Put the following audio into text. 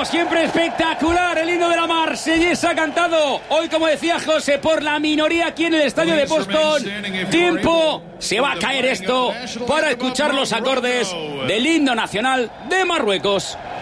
como siempre, espectacular el himno de la Marsellesa cantado hoy, como decía José, por la minoría aquí en el estadio de Boston. Tiempo, se va a caer esto para escuchar los acordes del himno nacional de Marruecos.